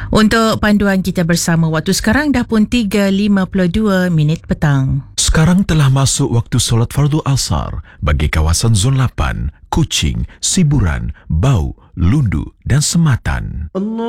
Untuk panduan kita bersama, waktu sekarang dah pun 3.52 minit petang. Sekarang telah masuk waktu solat fardu asar bagi kawasan Zon 8, Kuching, Siburan, Bau, Lundu dan Sematan.